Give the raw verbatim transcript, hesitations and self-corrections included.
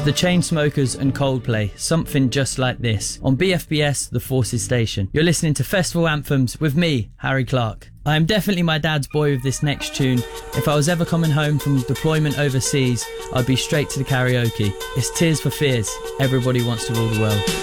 The Chainsmokers and Coldplay, Something Just Like This, on B F B S, The Forces Station. You're listening to Festival Anthems with me, Harry Clark. I am definitely my dad's boy with this next tune. If I was ever coming home from deployment overseas, I'd be straight to the karaoke. It's Tears for Fears, Everybody Wants to Rule the World.